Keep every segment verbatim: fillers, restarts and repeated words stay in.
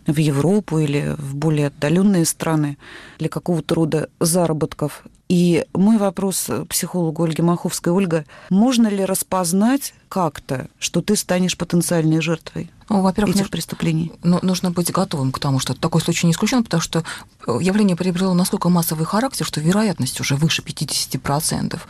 в Европу или в более отдаленные страны для какого-то рода заработков. И мой вопрос психологу Ольге Маховской. Ольга, можно ли распознать как-то, что ты станешь потенциальной жертвой Ну, во-первых, этих нужно, преступлений? Ну, нужно быть готовым к тому, что такой случай не исключен, потому что явление приобрело настолько массовый характер, что вероятность уже выше пятьдесят процентов.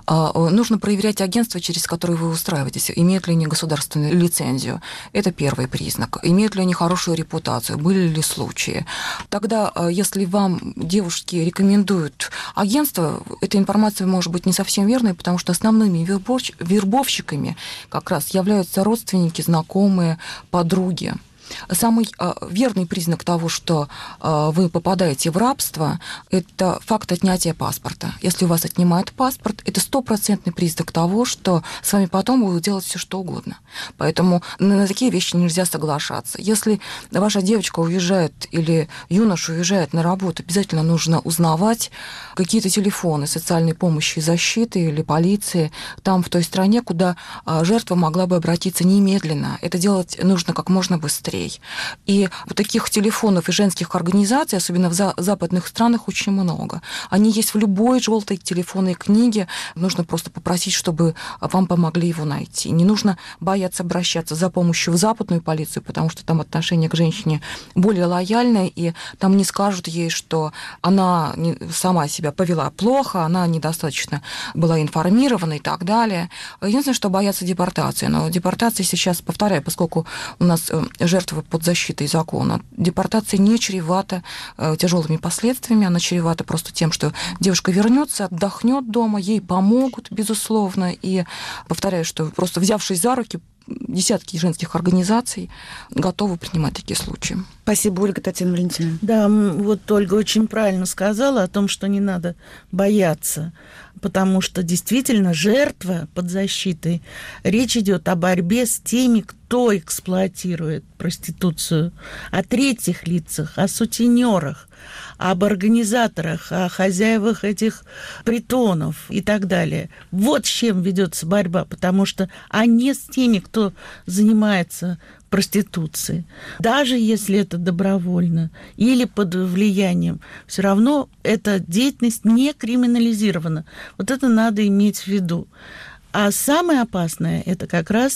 Нужно проверять агентство, через которое вы устраиваетесь, имеют ли они государственную лицензию. Это первый признак. Имеют ли они хорошую репутацию, были ли случаи. Тогда, если вам девушки рекомендуют агентство, эта информация может быть не совсем верной, потому что основными вербовщиками как раз являются родственники, знакомые, подруги. Самый верный признак того, что вы попадаете в рабство, это факт отнятия паспорта. Если у вас отнимают паспорт, это стопроцентный признак того, что с вами потом будут делать все что угодно. Поэтому на такие вещи нельзя соглашаться. Если ваша девочка уезжает или юноша уезжает на работу, обязательно нужно узнавать какие-то телефоны социальной помощи и защиты или полиции там, в той стране, куда жертва могла бы обратиться немедленно. Это делать нужно как можно быстрее. И вот таких телефонов и женских организаций, особенно в за- западных странах, очень много. Они есть в любой желтой телефонной книге. Нужно просто попросить, чтобы вам помогли его найти. Не нужно бояться обращаться за помощью в западную полицию, потому что там отношение к женщине более лояльное, и там не скажут ей, что она сама себя повела плохо, она недостаточно была информирована и так далее. Единственное, что боятся депортации. Но депортация сейчас, повторяю, поскольку у нас жертвы под защитой закона, депортация не чревата тяжелыми последствиями, она чревата просто тем, что девушка вернется, отдохнет дома, ей помогут, безусловно, и повторяю, что просто взявшись за руки, десятки женских организаций готовы принимать такие случаи. Спасибо, Ольга. Татьяна Валентиновна. Да, вот Ольга очень правильно сказала о том, что не надо бояться, потому что действительно жертва под защитой. Речь идет о борьбе с теми, кто эксплуатирует проституцию, о третьих лицах, о сутенерах, об организаторах, о хозяевах этих притонов и так далее. Вот с чем ведется борьба, потому что а не с теми, кто занимается проституцией. Даже если это добровольно или под влиянием, все равно эта деятельность не криминализирована. Вот это надо иметь в виду. А самое опасное – это как раз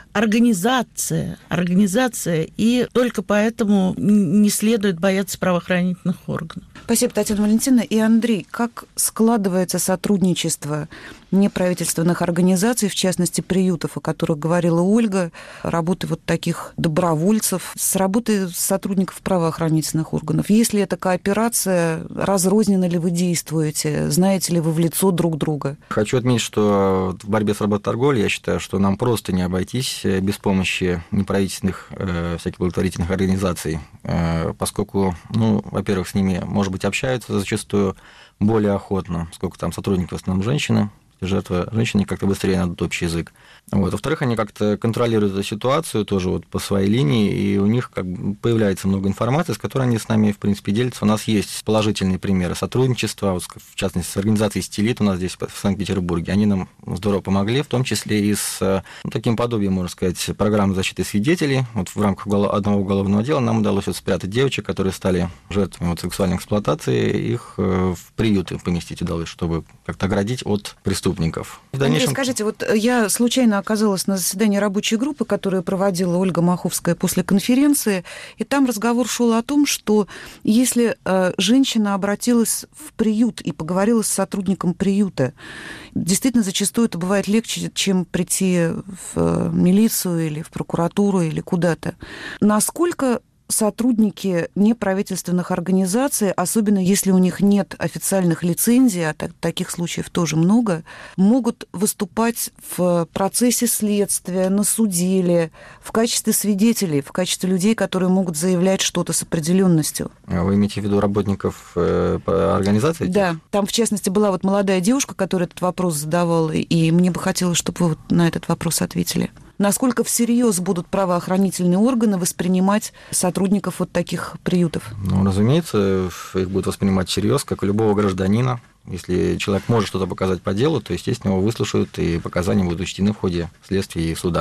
организация, организация, и только поэтому не следует бояться правоохранительных органов. Спасибо, Татьяна Валентиновна. И Андрей, как складывается сотрудничество неправительственных организаций, в частности, приютов, о которых говорила Ольга, работы вот таких добровольцев, с работой сотрудников правоохранительных органов? Есть ли это кооперация? Разрозненно ли вы действуете? Знаете ли вы в лицо друг друга? Хочу отметить, что в борьбе с работорговлей, я считаю, что нам просто не обойтись без помощи неправительственных э, всяких благотворительных организаций, э, поскольку, ну, во-первых, с ними, может быть, общаются зачастую более охотно, поскольку там сотрудники в основном женщины, жертвы женщины как-то быстрее найдут общий язык. Вот. Во-вторых, они как-то контролируют эту ситуацию тоже вот по своей линии, и у них как бы появляется много информации, с которой они с нами, в принципе, делятся. У нас есть положительные примеры сотрудничества, вот, в частности, с организацией «Стилит» у нас здесь, в Санкт-Петербурге. Они нам здорово помогли, в том числе и с ну, таким подобием, можно сказать, программы защиты свидетелей. Вот в рамках одного уголовного дела нам удалось вот спрятать девочек, которые стали жертвами вот сексуальной эксплуатации, их в приюты поместить удалось, чтобы как-то оградить от преступников. В дальнейшем... Андрей, скажите, вот я случайно оказалась на заседании рабочей группы, которую проводила Ольга Маховская после конференции, и там разговор шел о том, что если женщина обратилась в приют и поговорила с сотрудником приюта, действительно, зачастую это бывает легче, чем прийти в милицию или в прокуратуру или куда-то. Насколько сотрудники неправительственных организаций, особенно если у них нет официальных лицензий, а так, таких случаев тоже много, могут выступать в процессе следствия, на суде, в качестве свидетелей, в качестве людей, которые могут заявлять что-то с определенностью. Вы имеете в виду работников организации? Да, там, в частности, была вот молодая девушка, которая этот вопрос задавала, и мне бы хотелось, чтобы вы вот на этот вопрос ответили. Насколько всерьез будут правоохранительные органы воспринимать сотрудников вот таких приютов? Ну, разумеется, их будут воспринимать всерьез, как и любого гражданина. Если человек может что-то показать по делу, то, естественно, его выслушают, и показания будут учтены в ходе следствия и суда.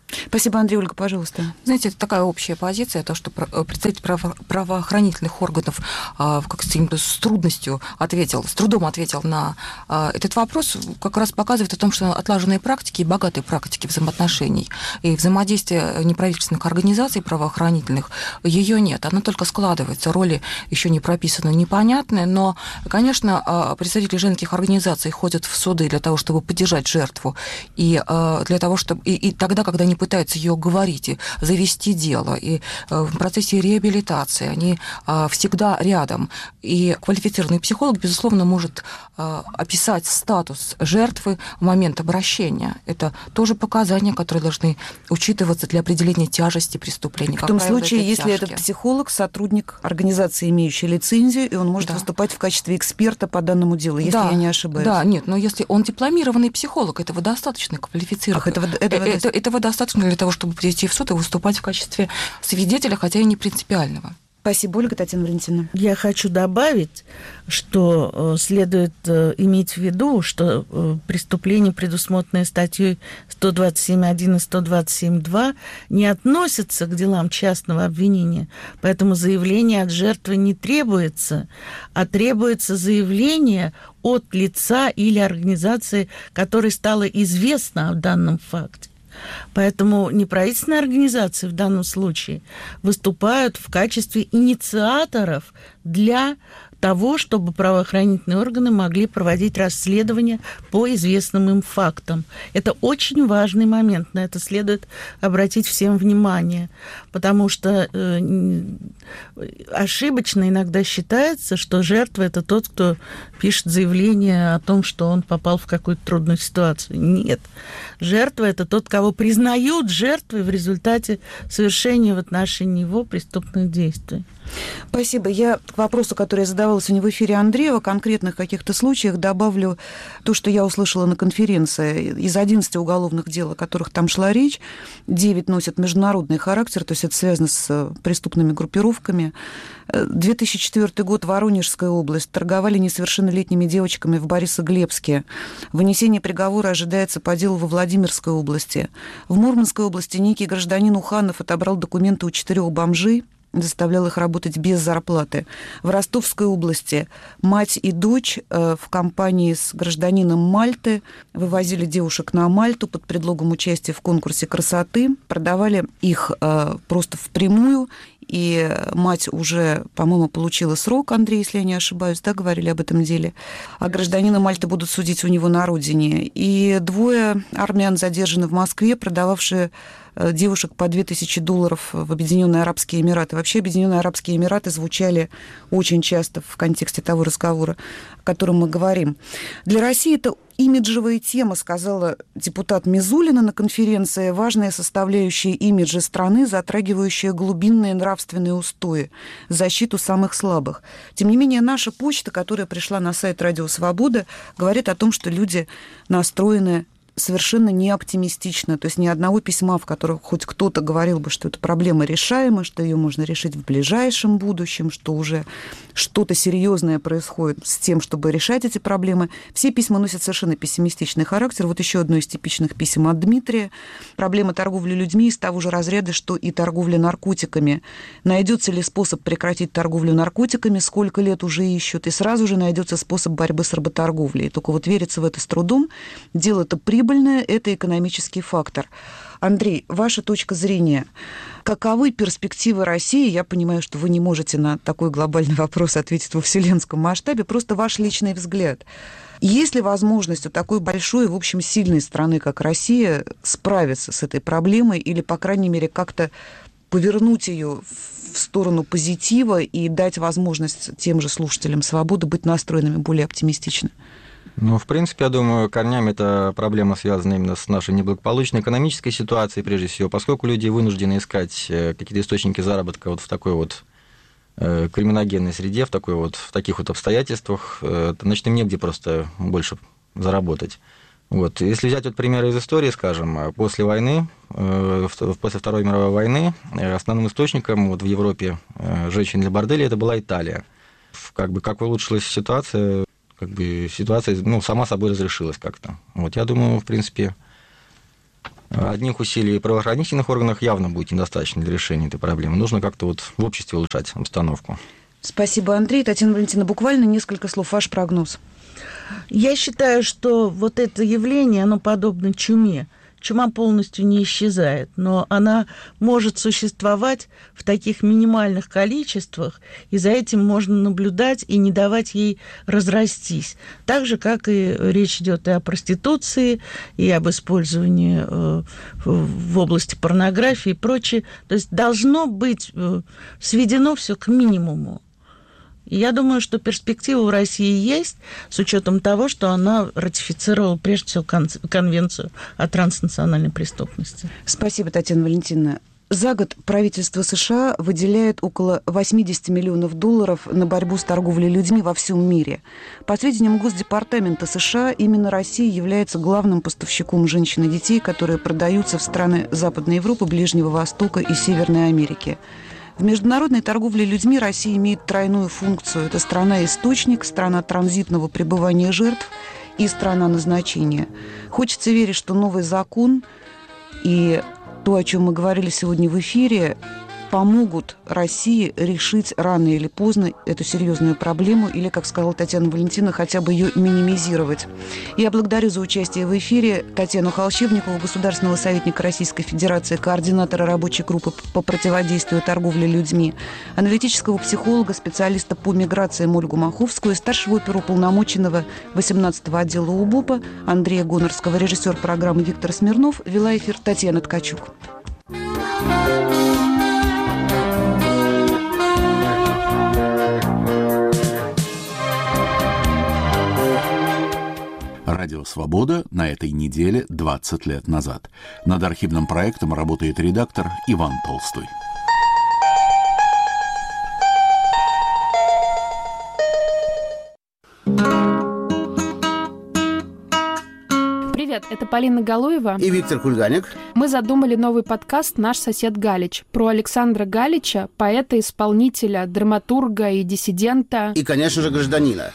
Спасибо, Андрей. Ольга, пожалуйста. Знаете, это такая общая позиция, то, что представитель право, правоохранительных органов как с трудностью ответил, с трудом ответил на этот вопрос, как раз показывает о том, что отлаженные практики и богатые практики взаимоотношений и взаимодействия неправительственных организаций правоохранительных, ее нет. Она только складывается, роли еще не прописаны, непонятны, но, конечно, представители женских организаций ходят в суды для того, чтобы поддержать жертву, и для того, чтобы и, и тогда, когда они пытаются ее говорить и завести дело, и в процессе реабилитации они всегда рядом. И квалифицированный психолог, безусловно, может описать статус жертвы в момент обращения. Это тоже показания, которые должны учитываться для определения тяжести преступления. В том случае, если этот психолог сотрудник организации, имеющей лицензию, и он может да. выступать в качестве эксперта по данному делу, если да. я не ошибаюсь. Да, нет, но если он дипломированный психолог, этого достаточно квалифицированного. Ах, этого, этого, это, этого достаточно для того, чтобы прийти в суд и выступать в качестве свидетеля, хотя и не принципиального. Спасибо, Ольга. Татьяна Валентиновна. Я хочу добавить, что следует иметь в виду, что преступления, предусмотренные статьей сто двадцать семь один и сто двадцать семь два, не относятся к делам частного обвинения, поэтому заявление от жертвы не требуется, а требуется заявление от лица или организации, которой стало известно о данном факте. Поэтому неправительственные организации в данном случае выступают в качестве инициаторов для того, чтобы правоохранительные органы могли проводить расследование по известным им фактам. Это очень важный момент, на это следует обратить всем внимание, потому что э, ошибочно иногда считается, что жертва – это тот, кто пишет заявление о том, что он попал в какую-то трудную ситуацию. Нет. Жертва – это тот, кого признают жертвой в результате совершения в отношении него преступных действий. Спасибо. Я к вопросу, который я задавала сегодня в эфире Андрея, о конкретных каких-то случаях добавлю то, что я услышала на конференции. Из одиннадцати уголовных дел, о которых там шла речь, девять носят международный характер, то есть это связано с преступными группировками. две тысячи четвёртый год, Воронежская область. Торговали несовершеннолетними девочками в Борисоглебске. Вынесение приговора ожидается по делу во Владимирской области. В Мурманской области некий гражданин Уханов отобрал документы у четырех бомжей, заставлял их работать без зарплаты. В Ростовской области мать и дочь в компании с гражданином Мальты вывозили девушек на Мальту под предлогом участия в конкурсе красоты, продавали их просто впрямую, и мать уже, по-моему, получила срок, Андрей, если я не ошибаюсь, да, говорили об этом деле, а гражданина Мальты будут судить у него на родине. И двое армян задержаны в Москве, продававшие девушек по две тысячи долларов в Объединенные Арабские Эмираты. Вообще Объединенные Арабские Эмираты звучали очень часто в контексте того разговора, о котором мы говорим. Для России это имиджевая тема, сказала депутат Мизулина на конференции, важная составляющая имиджа страны, затрагивающая глубинные нравственные устои, защиту самых слабых. Тем не менее, наша почта, которая пришла на сайт Радио Свобода, говорит о том, что люди настроены совершенно не оптимистично. То есть ни одного письма, в котором хоть кто-то говорил бы, что эта проблема решаема, что ее можно решить в ближайшем будущем, что уже что-то серьезное происходит с тем, чтобы решать эти проблемы. Все письма носят совершенно пессимистичный характер. Вот еще одно из типичных писем от Дмитрия. Проблема торговли людьми из того же разряда, что и торговля наркотиками. Найдется ли способ прекратить торговлю наркотиками, сколько лет уже ищут, и сразу же найдется способ борьбы с работорговлей. Только вот верится в это с трудом. Дело-то прибыльное, это экономический фактор. Андрей, ваша точка зрения. Каковы перспективы России? Я понимаю, что вы не можете на такой глобальный вопрос ответить во вселенском масштабе, просто ваш личный взгляд. Есть ли возможность у такой большой, в общем, сильной страны, как Россия, справиться с этой проблемой или, по крайней мере, как-то повернуть ее в сторону позитива и дать возможность тем же слушателям «Свободы» быть настроенными более оптимистично? Ну, в принципе, я думаю, корнями эта проблема связана именно с нашей неблагополучной экономической ситуацией, прежде всего, поскольку люди вынуждены искать какие-то источники заработка вот в такой вот криминогенной среде, в, такой вот, в таких вот обстоятельствах, значит, им негде просто больше заработать. Вот. Если взять вот примеры из истории, скажем, после войны, после Второй мировой войны, основным источником вот в Европе женщин для борделей это была Италия. Как бы как улучшилась ситуация, как бы ситуация, ну, сама собой разрешилась как-то. Вот, я думаю, в принципе, Одних усилий в правоохранительных органах явно будет недостаточно для решения этой проблемы. Нужно как-то вот в обществе улучшать обстановку. Спасибо, Андрей. Татьяна Валентиновна, буквально несколько слов. Ваш прогноз. Я считаю, что вот это явление, оно подобно чуме. Чума полностью не исчезает, но она может существовать в таких минимальных количествах, и за этим можно наблюдать и не давать ей разрастись. Так же, как и речь идет и о проституции, и об использовании э, в области порнографии и прочее. То есть должно быть э, сведено все к минимуму. И я думаю, что перспектива в России есть, с учетом того, что она ратифицировала, прежде всего, Конвенцию о транснациональной преступности. Спасибо, Татьяна Валентиновна. За год правительство США выделяет около восемьдесят миллионов долларов на борьбу с торговлей людьми во всем мире. По сведениям Госдепартамента США, именно Россия является главным поставщиком женщин и детей, которые продаются в страны Западной Европы, Ближнего Востока и Северной Америки. В международной торговле людьми Россия имеет тройную функцию. Это страна-источник, страна транзитного пребывания жертв и страна назначения. Хочется верить, что новый закон и то, о чем мы говорили сегодня в эфире, помогут России решить рано или поздно эту серьезную проблему или, как сказала Татьяна Валентиновна, хотя бы ее минимизировать. Я благодарю за участие в эфире Татьяну Холщевникову, государственного советника Российской Федерации, координатора рабочей группы по противодействию торговле людьми, аналитического психолога, специалиста по миграциям Ольгу Маховскую, старшего оперуполномоченного восемнадцатого отдела УБОПа Андрея Гонорского, режиссер программы Виктор Смирнов, вела эфир Татьяна Ткачук. Радио «Свобода» на этой неделе двадцать лет назад. Над архивным проектом работает редактор Иван Толстой. Привет, это Полина Галуева и Виктор Кульганик. Мы задумали новый подкаст «Наш сосед Галич» про Александра Галича, поэта, исполнителя, драматурга и диссидента. И, конечно же, гражданина.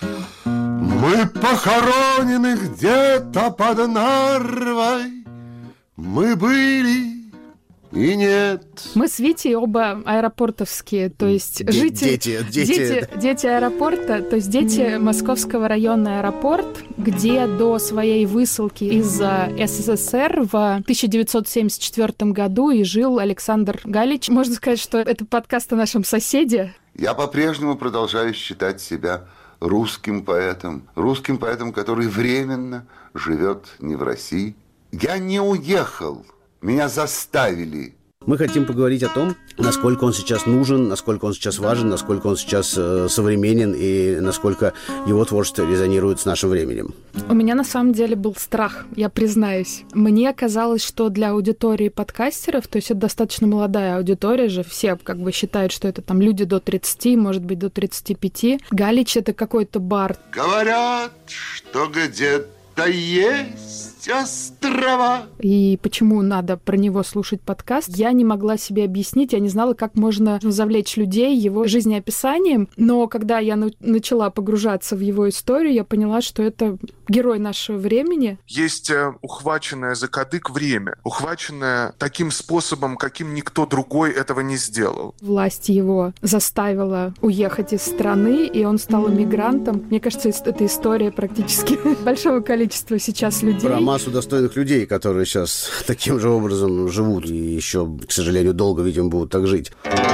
Мы похоронены где-то под Нарвой, мы были и нет. Мы с Витей оба аэропортовские, то есть Д- жители... Дети, дети. Дети, дети аэропорта, то есть дети Московского района аэропорт, где до своей высылки из СССР в тысяча девятьсот семьдесят четвёртом году и жил Александр Галич. Можно сказать, что это подкаст о нашем соседе. Я по-прежнему продолжаю считать себя русским поэтом, русским поэтом, который временно живет не в России. Я не уехал, меня заставили. Мы хотим поговорить о том, насколько он сейчас нужен, насколько он сейчас важен, насколько он сейчас э, современен и насколько его творчество резонирует с нашим временем. У меня на самом деле был страх, я признаюсь. Мне казалось, что для аудитории подкастеров, то есть это достаточно молодая аудитория же, все как бы считают, что это там люди до тридцати, может быть, до тридцати пяти. Галич — это какой-то бар. Говорят, что где-то есть острова. И почему надо про него слушать подкаст, я не могла себе объяснить, я не знала, как можно завлечь людей его жизнеописанием, но когда я на- начала погружаться в его историю, я поняла, что это герой нашего времени. Есть ухваченное за кадык время, ухваченное таким способом, каким никто другой этого не сделал. Власть его заставила уехать из страны, и он стал эмигрантом. Мне кажется, это история практически большого количества сейчас людей. Про массу достойных людей, которые сейчас таким же образом живут и еще, к сожалению, долго, видимо, будут так жить.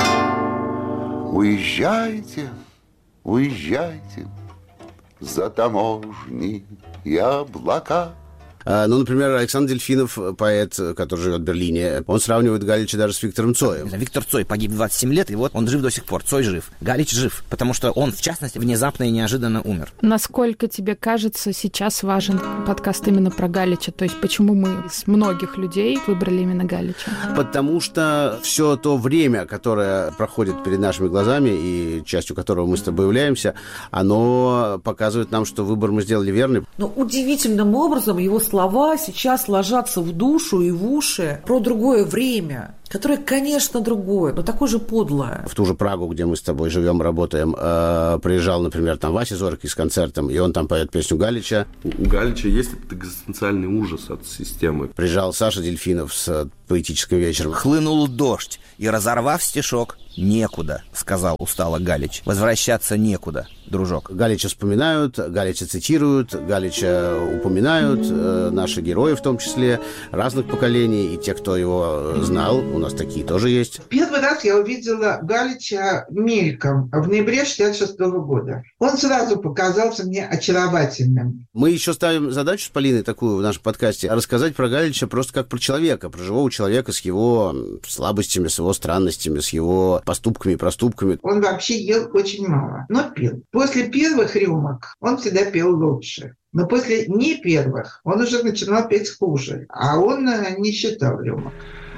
Уезжайте, уезжайте за таможни и облака. Ну, например, Александр Дельфинов, поэт, который живет в Берлине, он сравнивает Галича даже с Виктором Цоем. Виктор Цой погиб в двадцать семь лет, и вот он жив до сих пор. Цой жив. Галич жив, потому что он, в частности, внезапно и неожиданно умер. Насколько тебе кажется, сейчас важен подкаст именно про Галича? То есть почему мы из многих людей выбрали именно Галича? Потому что все то время, которое проходит перед нашими глазами, и частью которого мы с тобой являемся, оно показывает нам, что выбор мы сделали верный. Но удивительным образом его слова сейчас ложатся в душу и в уши про другое время. которое, конечно, другое, но такое же подлое. В ту же Прагу, где мы с тобой живем, работаем, э, приезжал, например, там Вася Зоркий с концертом, и он там поет песню Галича. У Галича есть этот экзистенциальный ужас от системы. Приезжал Саша Дельфинов с поэтическим вечером. Хлынул дождь, и, разорвав стишок, «Некуда», — сказал устало Галич. «Возвращаться некуда, дружок». Галича вспоминают, Галича цитируют, Галича упоминают, э, наши герои в том числе, разных поколений, и те, кто его знал, у нас такие тоже есть. Первый раз я увидела Галича мельком в ноябре шестьдесят шестого года. Он сразу показался мне очаровательным. Мы еще ставим задачу с Полиной такую в нашем подкасте, рассказать про Галича просто как про человека, про живого человека с его слабостями, с его странностями, с его поступками и проступками. Он вообще ел очень мало, но пил. После первых рюмок он всегда пел лучше. Но после не первых он уже начинал петь хуже. А он не считал рюмок.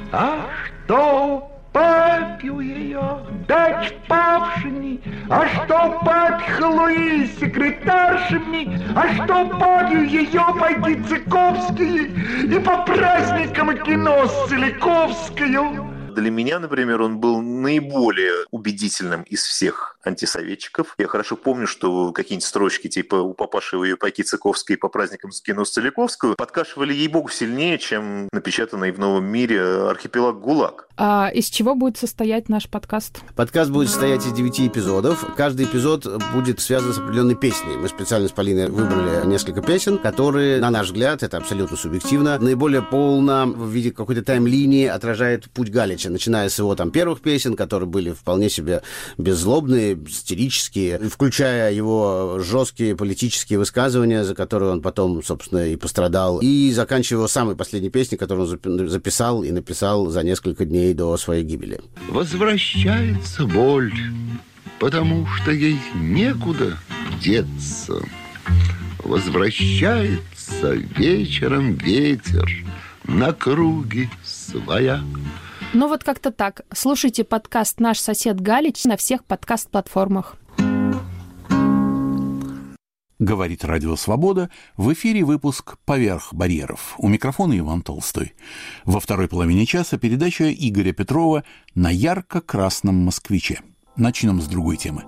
А что попью ее, дать павшими, а что подхлуи секретаршами, а что попью ее, пойти Цыковские и по праздникам кино с Целиковскою. Для меня, например, он был наиболее убедительным из всех антисоветчиков. Я хорошо помню, что какие-нибудь строчки типа «У папаши ее пайки Цыковской по праздникам с кино с Целиковскую» подкашивали ей-богу сильнее, чем напечатанный в «Новом мире» архипелаг ГУЛАГ. А из чего будет состоять наш подкаст? Подкаст будет состоять из девяти эпизодов. Каждый эпизод будет связан с определенной песней. Мы специально с Полиной выбрали несколько песен, которые, на наш взгляд, это абсолютно субъективно, наиболее полно в виде какой-то тайм-линии отражает путь Галича, начиная с его там первых песен, которые были вполне себе беззлобные, сатирические, включая его жесткие политические высказывания, за которые он потом, собственно, и пострадал, и заканчивая его самой последней песней, которую он записал и написал за несколько дней до своей гибели. Возвращается боль, потому что ей некуда деться. Возвращается вечером ветер на круги своя. Ну вот как-то так. Слушайте подкаст «Наш сосед Галич» на всех подкаст-платформах. Говорит Радио Свобода. В эфире выпуск «Поверх барьеров». У микрофона Иван Толстой. Во второй половине часа передача Игоря Петрова «На ярко-красном москвиче». Начнем с другой темы.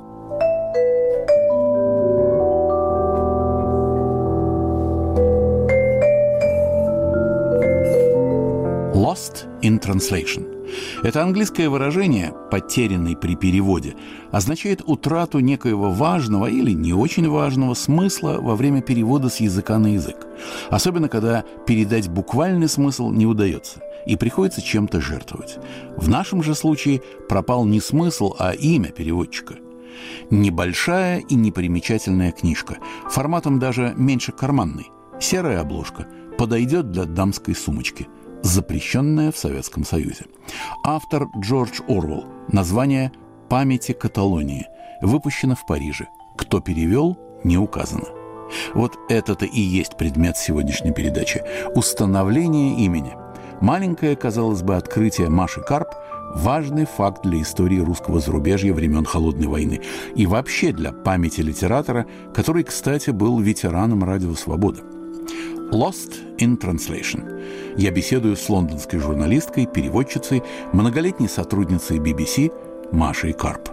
Lost in translation. Это английское выражение, потерянный при переводе, означает утрату некоего важного или не очень важного смысла во время перевода с языка на язык. Особенно, когда передать буквальный смысл не удается, и приходится чем-то жертвовать. В нашем же случае пропал не смысл, а имя переводчика. Небольшая и непримечательная книжка, форматом даже меньше карманной, серая обложка, подойдет для дамской сумочки. Запрещенная в Советском Союзе. Автор Джордж Орвелл. Название «Памяти Каталонии». Выпущено в Париже. Кто перевел, не указано. Вот это-то и есть предмет сегодняшней передачи. Установление имени. Маленькое, казалось бы, открытие Маши Карп – важный факт для истории русского зарубежья времен Холодной войны и вообще для памяти литератора, который, кстати, был ветераном Радио Свобода. Lost in translation. Я беседую с лондонской журналисткой, переводчицей, многолетней сотрудницей би би си Машей Карп.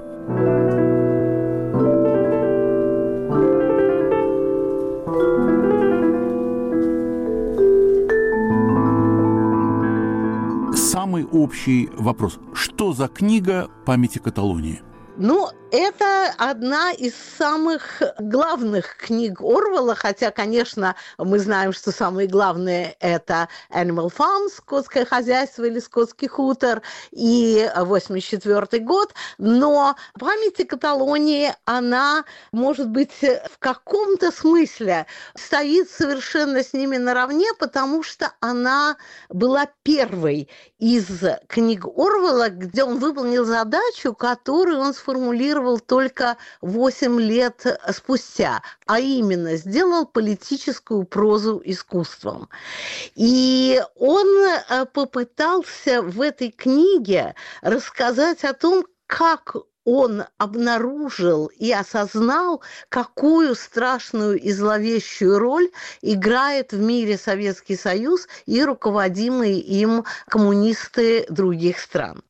Самый общий вопрос. Что за книга «Памяти Каталонии»? Ну, это одна из самых главных книг Орвелла, хотя, конечно, мы знаем, что самые главные – это Animal Farm, скотское хозяйство или скотский хутор, и восемьдесят четвёртый год, но «Памяти Каталонии», она, может быть, в каком-то смысле стоит совершенно с ними наравне, потому что она была первой из книг Орвелла, где он выполнил задачу, которую он сформулировал только восемь лет спустя, а именно сделал политическую прозу искусством. И он попытался в этой книге рассказать о том, как он обнаружил и осознал, какую страшную и зловещую роль играет в мире Советский Союз и руководимые им коммунисты других стран.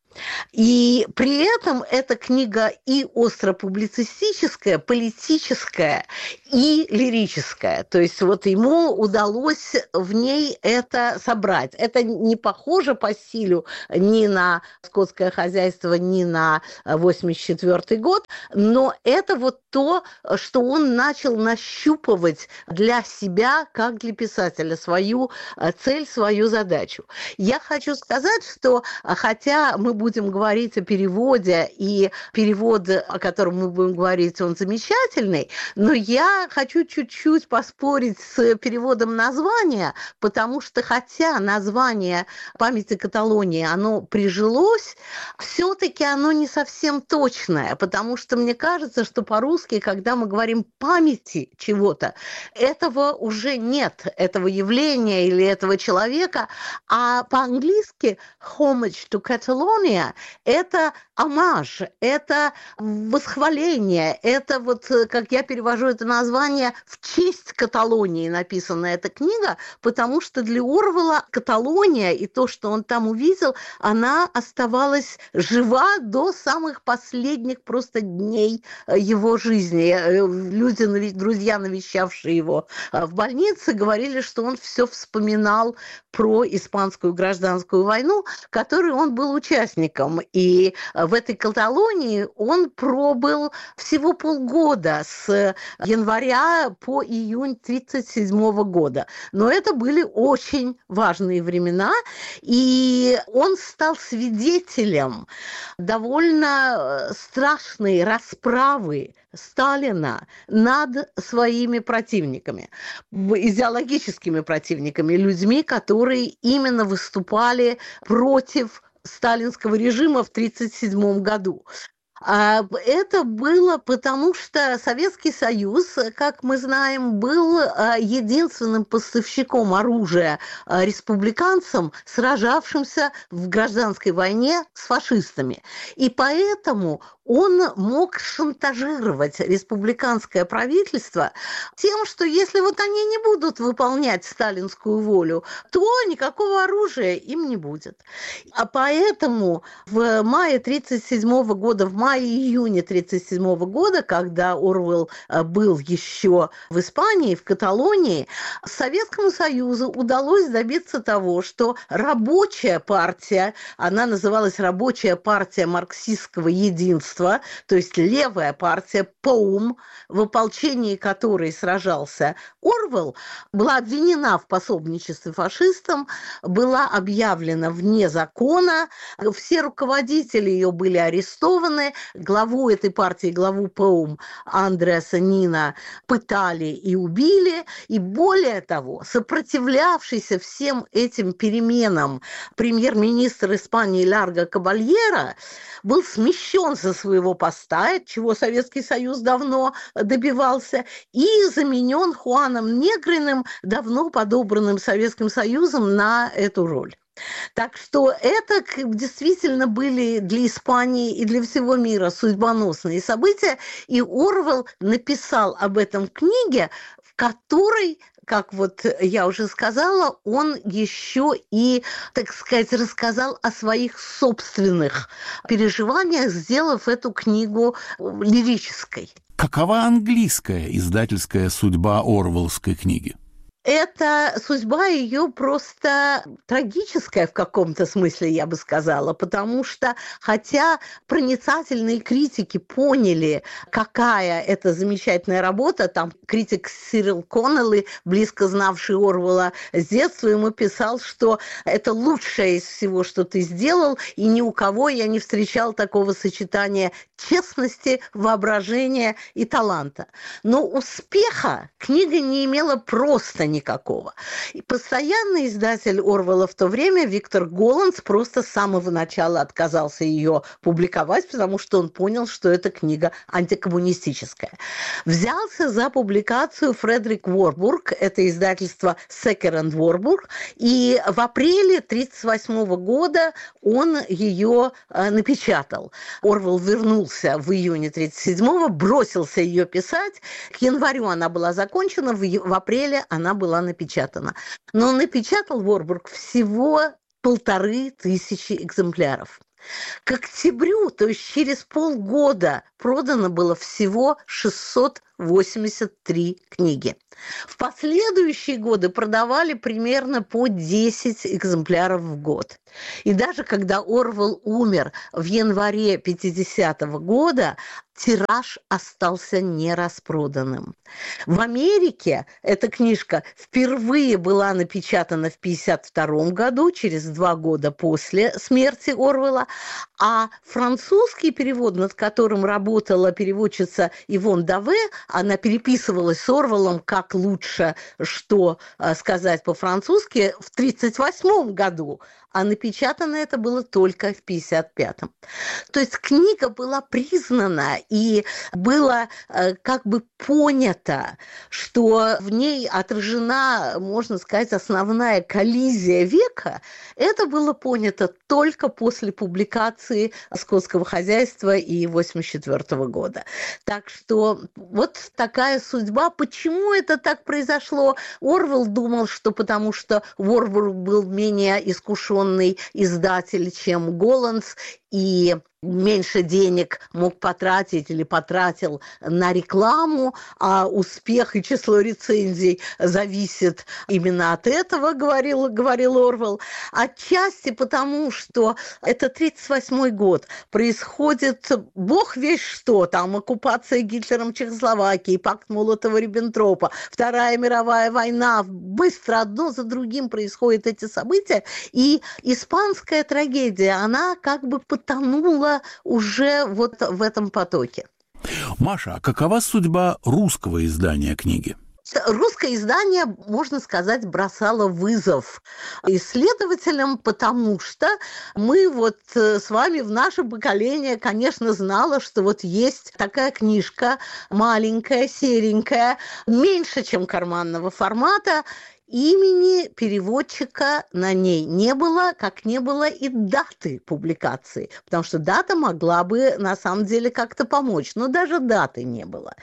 И при этом эта книга и остро-публицистическая, политическая, и лирическая. То есть вот ему удалось в ней это собрать. Это не похоже по стилю ни на «Скотское хозяйство», ни на восемьдесят четвёртый год, но это вот то, что он начал нащупывать для себя, как для писателя, свою цель, свою задачу. Я хочу сказать, что хотя мы будем говорить о переводе, и перевод, о котором мы будем говорить, он замечательный, но я хочу чуть-чуть поспорить с переводом названия, потому что хотя название «Памяти Каталонии», оно прижилось, все-таки оно не совсем точное, потому что мне кажется, что по-русски, когда мы говорим «памяти» чего-то, этого уже нет, этого явления или этого человека, а по-английски «homage to Catalonia» – это омаж, это восхваление, это вот, как я перевожу это название, в честь Каталонии написана эта книга, потому что для Орвелла Каталония и то, что он там увидел, она оставалась жива до самых последних просто дней его жизни. Люди, друзья, навещавшие его в больнице, говорили, что он все вспоминал про испанскую гражданскую войну, которой он был участником. И в этой Каталонии он пробыл всего полгода, с января по июнь тридцать седьмого года. Но это были очень важные времена, и он стал свидетелем довольно страшной расправы Сталина над своими противниками, идеологическими противниками, людьми, которые именно выступали против сталинского режима в тридцать седьмом году. Это было потому, что Советский Союз, как мы знаем, был единственным поставщиком оружия республиканцам, сражавшимся в гражданской войне с фашистами. И поэтому он мог шантажировать республиканское правительство тем, что если вот они не будут выполнять сталинскую волю, то никакого оружия им не будет. А поэтому в мае тридцать седьмого года, в мае-июне тридцать седьмого года, когда Орвелл был еще в Испании, в Каталонии, Советскому Союзу удалось добиться того, что рабочая партия, она называлась Рабочая партия марксистского единства, то есть левая партия ПОУМ, в ополчении которой сражался Орвелл, была обвинена в пособничестве фашистам, была объявлена вне закона, все руководители ее были арестованы, главу этой партии, главу ПОУМ Андреаса Нина пытали и убили, и более того, сопротивлявшийся всем этим переменам премьер-министр Испании Ларго Кабальера был смещен со своего поста, чего Советский Союз давно добивался, и заменен Хуаном Негриным, давно подобранным Советским Союзом на эту роль. Так что это действительно были для Испании и для всего мира судьбоносные события, и Орвелл написал об этом в книге, в которой, как вот я уже сказала, он еще и, так сказать, рассказал о своих собственных переживаниях, сделав эту книгу лирической. Какова английская издательская судьба орвелловской книги? Эта судьба ее просто трагическая в каком-то смысле, я бы сказала, потому что, хотя проницательные критики поняли, какая это замечательная работа, там критик Сирил Коннелли, близко знавший Орвелла с детства, ему писал, что это лучшее из всего, что ты сделал, и ни у кого я не встречал такого сочетания честности, воображения и таланта. Но успеха книга не имела просто никакого. И постоянный издатель Орвелла в то время, Виктор Голландс, просто с самого начала отказался ее публиковать, потому что он понял, что эта книга антикоммунистическая. Взялся за публикацию Фредерик Ворбург, это издательство Секер энд Ворбург, и в апреле тысяча девятьсот тридцать восьмого года он ее напечатал. Орвелл вернулся в июне тысяча девятьсот тридцать седьмого, бросился ее писать. К январю она была закончена, в апреле она была напечатана. Но напечатал Ворбург всего полторы тысячи экземпляров. К октябрю, то есть через полгода, продано было всего шестьсот восемьдесят три книги. В последующие годы продавали примерно по десять экземпляров в год. И даже когда Орвелл умер в январе пятидесятого года, тираж остался нераспроданным. В Америке эта книжка впервые была напечатана в пятьдесят втором году, через два года после смерти Орвелла, а французский перевод, над которым работала переводчица Ивон Даве, она переписывалась с Орвеллом, как лучше что сказать по-французски, в тридцать восьмом году, а напечатано это было только в пятьдесят пятом. То есть книга была признана, и было э, как бы понято, что в ней отражена, можно сказать, основная коллизия века. Это было понято только после публикации «Скотского хозяйства» и восемьдесят четвёртого года. Так что вот такая судьба. Почему это так произошло? Орвелл думал, что потому что Ворбург был менее искушен издатель, чем Голландс, и меньше денег мог потратить или потратил на рекламу, а успех и число рецензий зависит именно от этого, говорил, говорил Орвелл. Отчасти потому, что это тридцать восьмой год, происходит бог весть что, там оккупация Гитлером Чехословакии, пакт Молотова-Риббентропа, Вторая мировая война, быстро одно за другим происходят эти события, и испанская трагедия, она как бы потонула уже вот в этом потоке. Маша, а какова судьба русского издания книги? Русское издание, можно сказать, бросало вызов исследователям, потому что мы вот с вами в наше поколение, конечно, знало, что вот есть такая книжка маленькая, серенькая, меньше, чем карманного формата. Имени переводчика на ней не было, как не было и даты публикации, потому что дата могла бы на самом деле как-то помочь, но даже даты не было.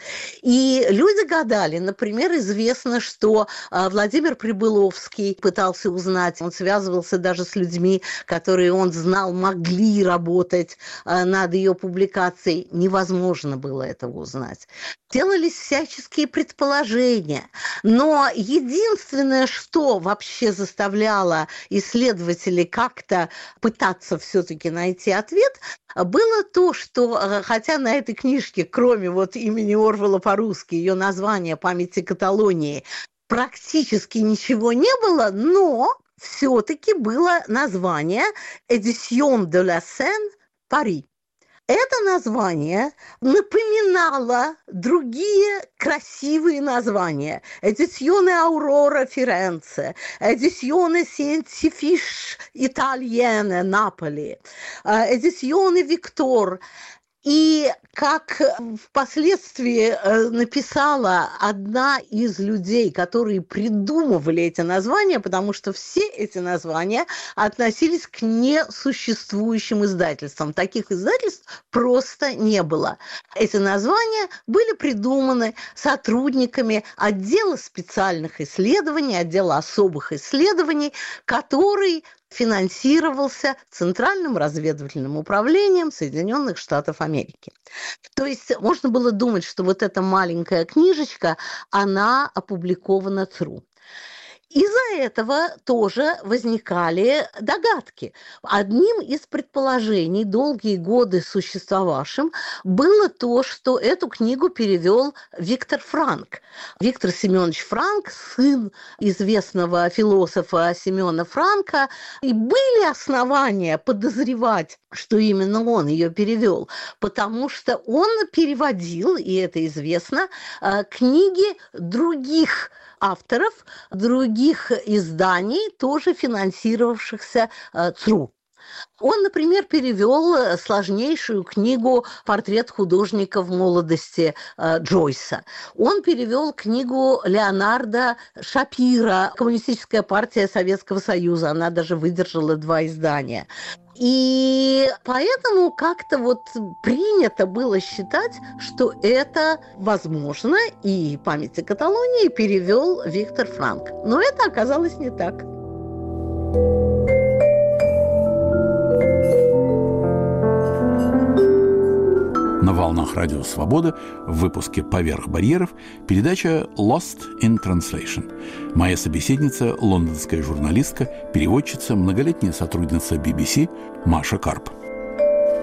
И люди гадали, например, известно, что Владимир Прибыловский пытался узнать, он связывался даже с людьми, которые он знал, могли работать над ее публикацией, невозможно было этого узнать. Делались всяческие предположения, но единственное, что вообще заставляло исследователей как-то пытаться все-таки найти ответ, было то, что, хотя на этой книжке, кроме вот имени Орвелла по-русски, ее название «Памяти Каталонии», практически ничего не было, но все-таки было название «Édition de la Seine, Paris». Это название напоминало другие красивые названия. «Edizione Aurora Firenze», «Edizione Scientifiche Italienne Наполи», «Edizione Victor». И как впоследствии написала одна из людей, которые придумывали эти названия, потому что все эти названия относились к несуществующим издательствам. Таких издательств просто не было. Эти названия были придуманы сотрудниками отдела специальных исследований, отдела особых исследований, который финансировался Центральным разведывательным управлением Соединенных Штатов Америки. То есть можно было думать, что вот эта маленькая книжечка, она опубликована ЦРУ. Из-за этого тоже возникали догадки. Одним из предположений, долгие годы существовавшим, было то, что эту книгу перевел Виктор Франк. Виктор Семенович Франк, сын известного философа Семена Франка, и были основания подозревать, что именно он ее перевел, потому что он переводил, и это известно, книги других авторов, других изданий, тоже финансировавшихся ЦРУ. Он, например, перевел сложнейшую книгу «Портрет художника в молодости» Джойса. Он перевел книгу Леонарда Шапира «Коммунистическая партия Советского Союза». Она даже выдержала два издания. И поэтому как-то вот принято было считать, что это возможно, и «Памяти Каталонии» перевел Виктор Франк. Но это оказалось не так. На волнах Радио Свобода в выпуске «Поверх барьеров» передача «Lost in Translation». Моя собеседница – лондонская журналистка, переводчица, многолетняя сотрудница би би си Маша Карп.